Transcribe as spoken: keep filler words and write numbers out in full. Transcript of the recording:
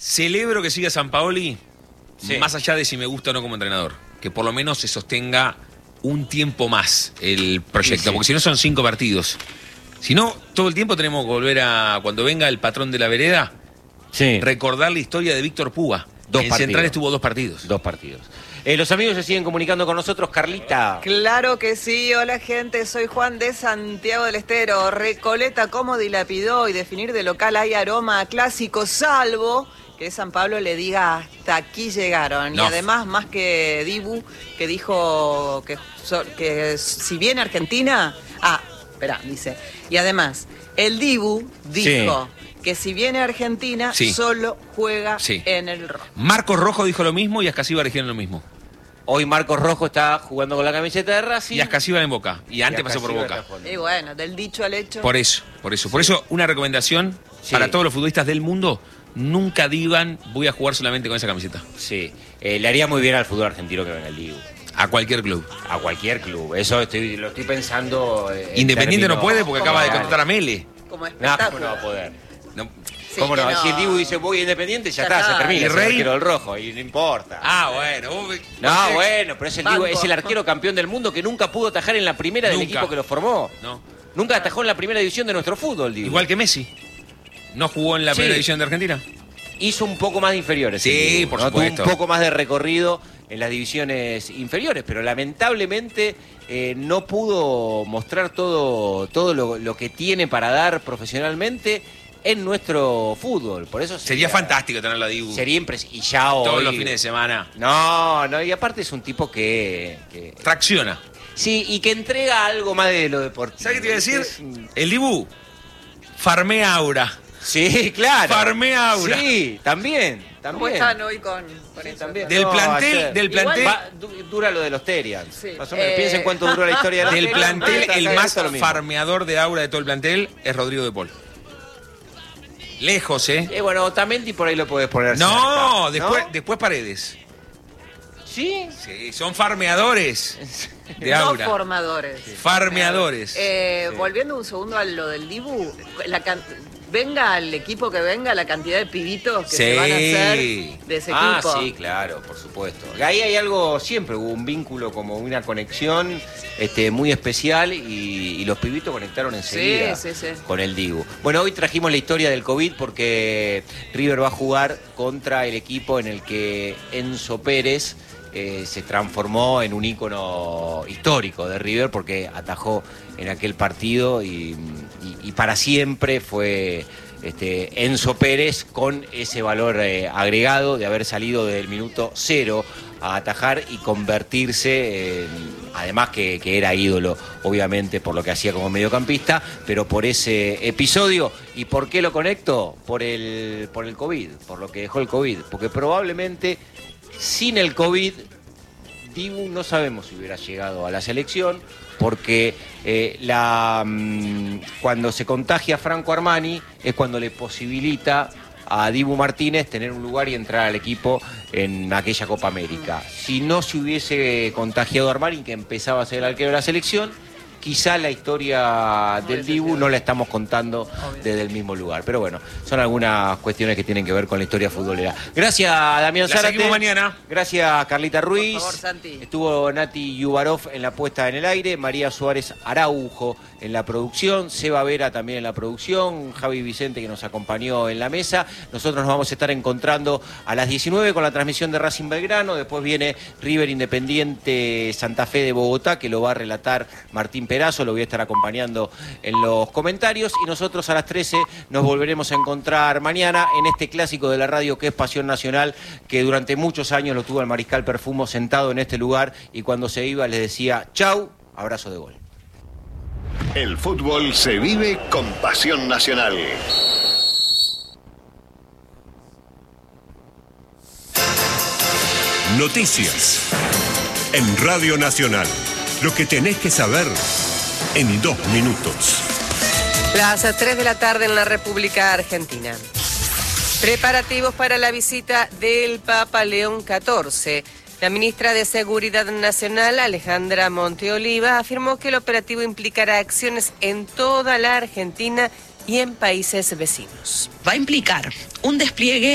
Celebro que siga Sampaoli, sí. Más allá de si me gusta o no como entrenador. Que por lo menos se sostenga un tiempo más el proyecto. Sí, sí. Porque si no son cinco partidos. Si no, todo el tiempo tenemos que volver a, cuando venga el patrón de la vereda, sí. recordar la historia de Víctor Púa. Dos en partidos. Central estuvo dos partidos. Dos partidos. Eh, los amigos se siguen comunicando con nosotros. Carlita. Claro que sí. Hola, gente. Soy Juan de Santiago del Estero. Recoleta, cómo dilapidó y definir de local hay aroma a clásico, salvo que San Pablo le diga hasta aquí llegaron. No. Y además, más que Dibu, que dijo que, que si viene Argentina... Ah, espera, dice. Y además, el Dibu dijo... Sí. Que si viene Argentina, sí. solo juega sí. en el rojo. Marcos Rojo dijo lo mismo y Ascasíbar dijeron lo mismo. Hoy Marcos Rojo está jugando con la camiseta de Racing. Y Ascasíbar en Boca. Y antes y pasó por Boca. Y bueno, del dicho al hecho. Por eso, por eso. Sí. Por eso, una recomendación sí. para todos los futbolistas del mundo. Nunca digan, voy a jugar solamente con esa camiseta. Sí. Eh, le haría muy bien al fútbol argentino que venga el Dibu. A cualquier club. A cualquier club. Eso estoy, lo estoy pensando. Eh, Independiente término... no puede porque acaba de contratar a Mele. Como espectáculo. No, no va a poder. No. Sí, ¿cómo no? no? Si el Dibu dice voy Independiente, ya, ya está, está, se termina. ¿Y Rey? Es el arquero del rojo, y no importa. Ah, bueno. Vos... No, bueno, pero es el, Dibu, es el arquero campeón del mundo que nunca pudo atajar en la primera nunca. del equipo que lo formó. No. Nunca atajó en la primera división de nuestro fútbol, Dibu. Igual que Messi. ¿No jugó en la sí. primera división de Argentina? Hizo un poco más de inferiores. Sí, Dibu, por ¿no? supuesto. Tuvo un poco más de recorrido en las divisiones inferiores, pero lamentablemente eh, no pudo mostrar todo, todo lo, lo que tiene para dar profesionalmente en nuestro fútbol. Por eso sería, sería fantástico tenerlo a Dibu. Sería impresionante. Y ya hoy... Todos los fines de semana. No, no, y aparte es un tipo que... que... tracciona. Sí, y que entrega algo más de lo deportivo. ¿Sabes qué te iba a decir? Es... El Dibu farmea aura. Sí, claro. Farmea aura. Sí, también. también. ¿Cómo están hoy con, con sí, eso? También. Del no, plantel, ayer. del plantel... Va, dura lo de los Terians. Sí. Más o menos. Eh... Piensen cuánto duró la historia de los Del Terians. plantel, el más farmeador de aura de todo el plantel es Rodrigo de Paul. Lejos, ¿eh? Eh, bueno, Otamendi por ahí lo podés poner. No, cerca, después, ¿no? después Paredes. ¿Sí? Sí, son farmeadores de aura. No formadores. Sí. Farmeadores. Eh, sí. Volviendo un segundo a lo del Dibu, la can... venga al equipo que venga, la cantidad de pibitos que sí. se van a hacer de ese ah, equipo. Ah, sí, claro, por supuesto. Ahí hay algo, siempre hubo un vínculo, como una conexión este, muy especial y, y los pibitos conectaron enseguida sí, sí, sí. con el Dibu. Bueno, hoy trajimos la historia del COVID porque River va a jugar contra el equipo en el que Enzo Pérez eh, se transformó en un ícono histórico de River porque atajó en aquel partido y, y, y para siempre fue este, Enzo Pérez con ese valor eh, agregado de haber salido del minuto cero a atajar y convertirse en, además que, que era ídolo obviamente por lo que hacía como mediocampista, pero por ese episodio. ¿Y por qué lo conecto? Por el, por el COVID, por lo que dejó el COVID, porque probablemente sin el COVID Dibu no sabemos si hubiera llegado a la selección, porque eh, la, mmm, cuando se contagia Franco Armani es cuando le posibilita a Dibu Martínez tener un lugar y entrar al equipo en aquella Copa América. Si no se hubiese contagiado Armani, que empezaba a ser el arquero de la selección, quizá la historia del Dibu no la estamos contando desde el mismo lugar. Pero bueno, son algunas cuestiones que tienen que ver con la historia futbolera. Gracias, Damián Zárate. La seguimos mañana. Gracias, Carlita Ruiz. Por favor, Santi. Estuvo Nati Yubarov en la puesta en el aire, María Suárez Araujo en la producción, Seba Vera también en la producción, Javi Vicente que nos acompañó en la mesa. Nosotros nos vamos a estar encontrando a las diecinueve con la transmisión de Racing Belgrano. Después viene River Independiente Santa Fe de Bogotá, que lo va a relatar Martín Perazo, lo voy a estar acompañando en los comentarios. Y nosotros a las trece nos volveremos a encontrar mañana en este clásico de la radio que es Pasión Nacional, que durante muchos años lo tuvo el Mariscal Perfumo sentado en este lugar y cuando se iba les decía chau, abrazo de gol. El fútbol se vive con Pasión Nacional. Noticias en Radio Nacional. Lo que tenés que saber en dos minutos. Las tres de la tarde en la República Argentina. Preparativos para la visita del Papa León catorce. La ministra de Seguridad Nacional, Alejandra Monteoliva, afirmó que el operativo implicará acciones en toda la Argentina y en países vecinos. Va a implicar un despliegue